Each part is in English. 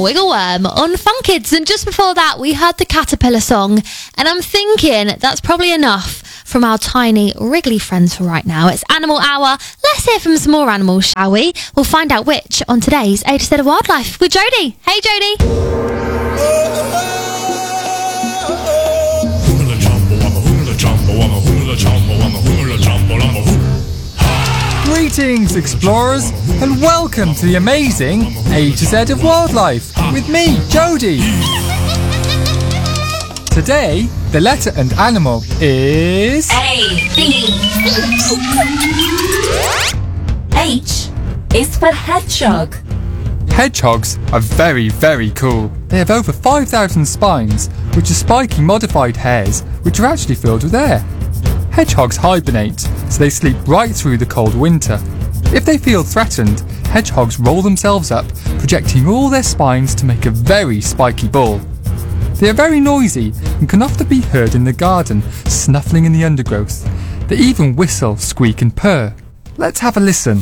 Wiggle Worm on Fun Kids. And just before that, we heard the Caterpillar song. And I'm thinking that's probably enough from our tiny wriggly friends for right now. It's Animal Hour. Let's hear from some more animals, shall we? We'll find out which on today's A to Z of Wildlife with Jodie. Hey, Jodie. Greetings, explorers, and welcome to the amazing A to Z of Wildlife with me, Jodie. Today, the letter and animal is A, B. H is for hedgehog. Hedgehogs are very, very cool. They have over 5,000 spines, which are spiky modified hairs, which are actually filled with air. Hedgehogs hibernate, so they sleep right through the cold winter. If they feel threatened, hedgehogs roll themselves up, projecting all their spines to make a very spiky ball. They are very noisy and can often be heard in the garden, snuffling in the undergrowth. They even whistle, squeak and purr. Let's have a listen.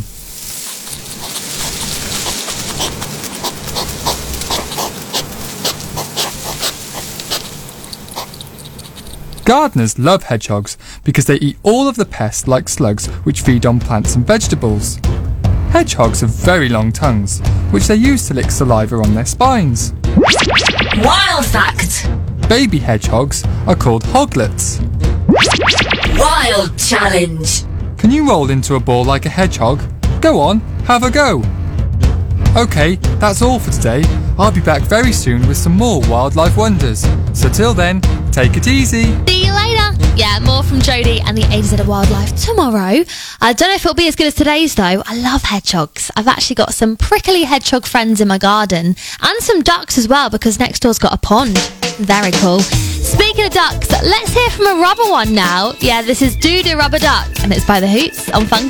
Gardeners love hedgehogs because they eat all of the pests like slugs which feed on plants and vegetables. Hedgehogs have very long tongues, which they use to lick saliva on their spines. Wild fact. Baby hedgehogs are called hoglets. Wild challenge. Can you roll into a ball like a hedgehog? Go on, have a go. Okay, that's all for today. I'll be back very soon with some more wildlife wonders. So till then, take it easy. See you later. Yeah, more from Jodie and the A to Z of Wildlife tomorrow. I don't know if it'll be as good as today's though. I love hedgehogs. I've actually got some prickly hedgehog friends in my garden and some ducks as well because next door's got a pond. Very cool. Speaking of ducks, let's hear from a rubber one now. Yeah, this is Do Do Rubber Duck and it's by The Hoots on Fun